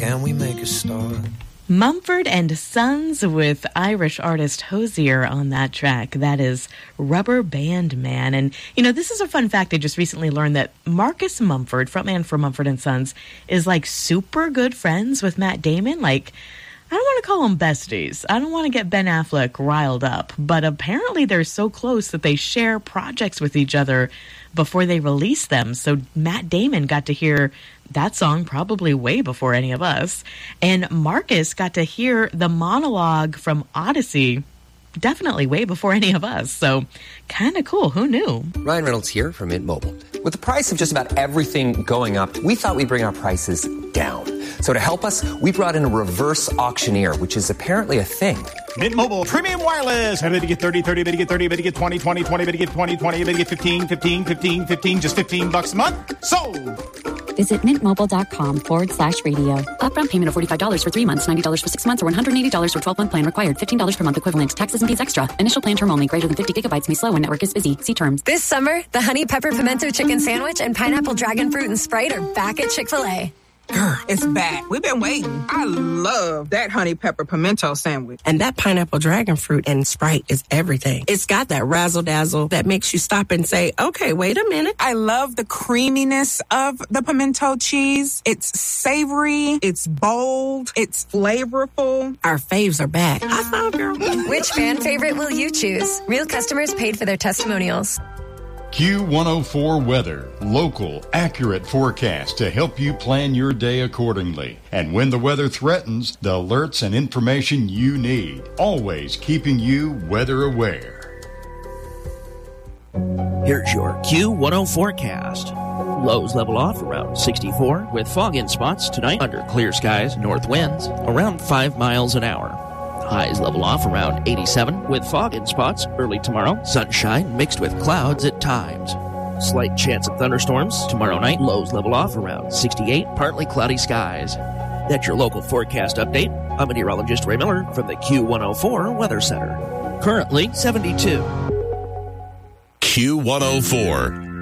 can we make a start? Mumford and Sons with Irish artist Hozier on that track. That is Rubber Band Man. And, this is a fun fact. I just recently learned that Marcus Mumford, frontman for Mumford and Sons, is super good friends with Matt Damon. I don't want to call them besties. I don't want to get Ben Affleck riled up. But apparently they're so close that they share projects with each other before they release them. So Matt Damon got to hear that song probably way before any of us. And Marcus got to hear the monologue from Odyssey definitely way before any of us. So kind of cool. Who knew? Ryan Reynolds here from Mint Mobile. With the price of just about everything going up, we thought we'd bring our prices down. So to help us, we brought in a reverse auctioneer, which is apparently a thing. Mint Mobile Premium Wireless. How to get 30, 30, to get 30, to get 20, 20, 20, to get 20, 20, to get 15, 15, 15, 15, just $15 a month. Sold! Visit mintmobile.com/radio. Upfront payment of $45 for 3 months, $90 for 6 months, or $180 for 12-month plan required. $15 per month equivalent. Taxes and fees extra. Initial plan term only. Greater than 50 gigabytes may slow when network is busy. See terms. This summer, the Honey Pepper Pimento Chicken Sandwich and Pineapple Dragon Fruit and Sprite are back at Chick-fil-A. Girl, it's back. We've been waiting. I love that honey pepper pimento sandwich. And that pineapple dragon fruit and Sprite is everything. It's got that razzle-dazzle that makes you stop and say, okay, wait a minute. I love the creaminess of the pimento cheese. It's savory. It's bold. It's flavorful. Our faves are back. High five, girl. Which fan favorite will you choose? Real customers paid for their testimonials. Q104 Weather. Local, accurate forecast to help you plan your day accordingly. And when the weather threatens, the alerts and information you need. Always keeping you weather aware. Here's your Q10 forecast. Lows level off around 64 with fog in spots tonight under clear skies, north winds around 5 miles an hour. Highs level off around 87 with fog in spots early tomorrow. Sunshine mixed with clouds at times. Slight chance of thunderstorms tomorrow night. Lows level off around 68, partly cloudy skies. That's your local forecast update. I'm meteorologist Ray Miller from the Q104 Weather Center. Currently 72. Q104.